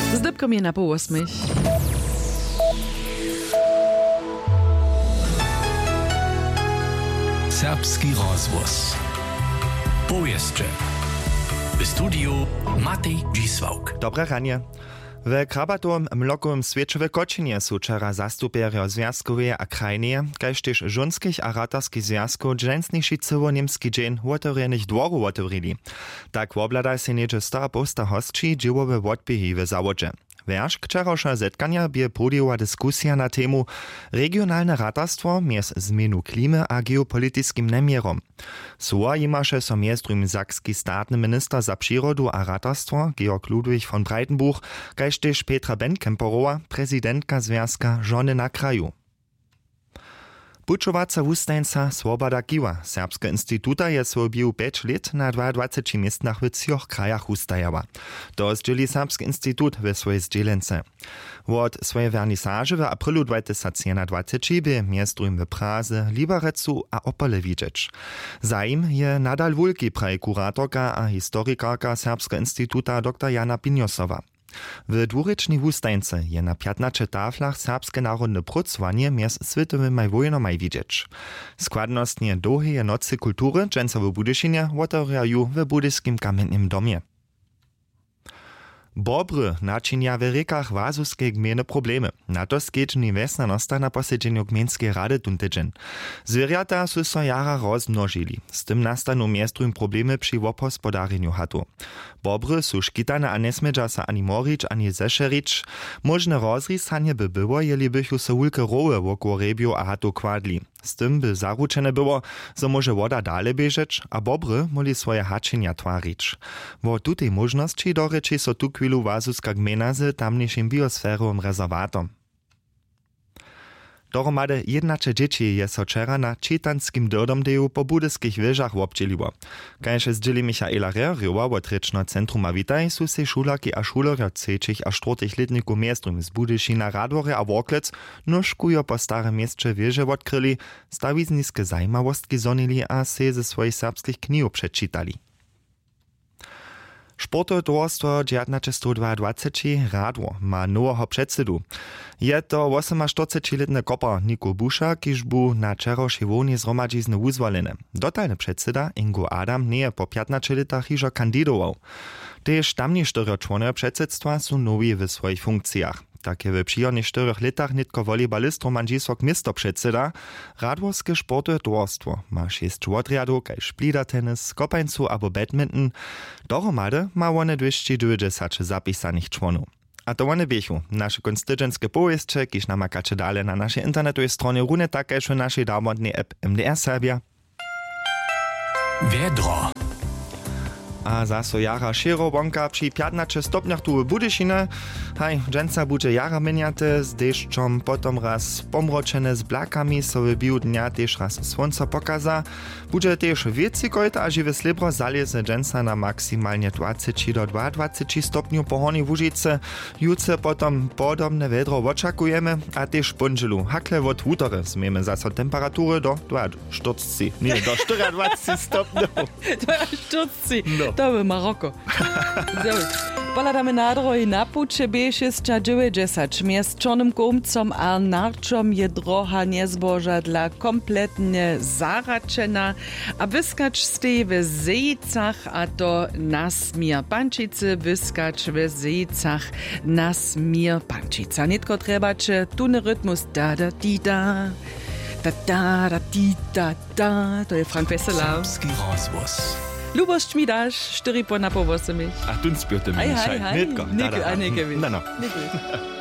Zdobkom je na pół 8. Serbski rozgłos. Powieszcze. W studiu Matej Dzisłauk. Dobre ranie. W krabatowym mlokowym świecie w Koczynie są wczoraj zastupierio związkowie a krajnie, kaž też żonskich a ratarskich związków dżęsniejszy cyło-niemski dzień otworzonych dworów otworili. Tak wobladaj się niedzie 100 hostci dziełowe odbiehy w zawodzie. Wiersz wczorajszego zetkania bie podjęła dyskusja na temu regionalne ratarstwo mjez zmienu klimy a geopolityskim nemierom. Słowa imaše so mjez drugim sakski statny minister za przyrodu a ratarstwo Georg Ludwig von Breitenbuch, kaž też Petra Bentkemperowa, prezidentka związka Żony na kraju. Pučovaca wustańca Swoboda Kiwa Serbska instituta je swobił 5 lat na 22 miejscach w 3 krajach ustajała. To zdzieli Serbski institut we swojej zdzielence. Od swojej wernisaży w aprilu 2020 by miastrum w Praze, Liberecu a Opole widzieć. Zaim je nadal wulki praj kuratorka a historikarka Serbska instituta dr Jana Pinjosowa. W dwurečnej wustańce je na 15 taflach serbskie narodne pracowanie mjez światowymi wojnami widzieć. Składnostnie długie nocy kultury dżęca w Budyšinie otworjają w budyskim kamiennym domie. Bobry naczynia w rekach wazuskiej gminy problemy. Na to skedźni wesnanosta na posiedzeniu gminskiej rady tun tydzień. Zwierzęta su so jara rozmnožili. Z tym nastaną miastrum problemy przy obhospodareniu hatu. Bobry su szkitane a nesmedža sa ani morić, ani zešerić. Možne rozrisanie by było, jeli bychu so wulke roły wokół rebio a hatu kładli. Z tym by zaručene było, że może woda dalej bieżeć, a bobry mogli swoje haczenia twarić. Wo tutej możności doreči so tu chwilu wazuska gmina z tamniejszym biosferowym rezerwatom. Dohromady 11 dzieci je so wczera na czytanskim dodomdeju po budyskich wieżach obdzieliło. Kaž zdzieli Michaela Rerjowa od Rečno centruma Witaj, su se šulaki a šulerja cečich a štvrtich letniku miestrum z Budyšina Radwore a Worklec noškujo po starym mieście wieże odkryli, stawizniske zajmawostki zonili a se ze swojich serbskich knihów przeczytali. Sportowe towarstwo 1922 Radwo ma nowego przedsedu. Je to 48-letny koper Niko Busza, kiż był na wczorajszej wojnie zgromadzizny uzwolony. Dotalny przedseda Ingo Adam nie po 15 latach iżo kandidował. Tež tamni 4 członowie przedsedstwa są nowi w swoich funkcjach. Takie w przyjemnych 4 latach nitko volejbalist Roman Dzisłauk misto przedseda, radworskie sportowe towarstwo ma 6 odriadów, kaž plida tenis, kopańcu albo badminton. Dohromady ma one 290 zapisanych członów. A to one biechu. Nasze konstytucjenskie powieście, kiż namakacie dalej na naszej internetowej stronie, równie tak jak w naszej darmodnej app MDR Serbia. Wiedro. A zaso jara šero wonka przy 15 stopniach tu w Budyšine. Haj, dżęca budzie jara miniate z deszczom, potom raz pomročene z blakami, so w biu dnia też raz słońca pokaza. Budzie też wieci kojta, a żywe slibro zalieze dżęca na maksymalnie 20 do 22 stopniu po hornej Łužice. Jutce potom podobne wedro oczakujemy, a też pondzielu hakle od wutory zmiemy zaso temperatury do 24, nie, do 24 stopniów. 24. No. To by Maroko. Poladamy na drogi na puče B690. Mjez Čornym Komcom a Narčom je droha nezboža dla kompletnie zaračena. A wyskacz stej w Zejcach, a to na smir Pančice, wyskacz w Zejcach na smir Pančica. Nitko treba, czy tuny rytmus da-da-di-da. Da-da-da-di-da-da. To je Frank Wessela. Serbski rozgłos. Luboš mi daš 4 po na po 8. A tu spiote mi Hej. Nitko. Niko, a neke No. Niko.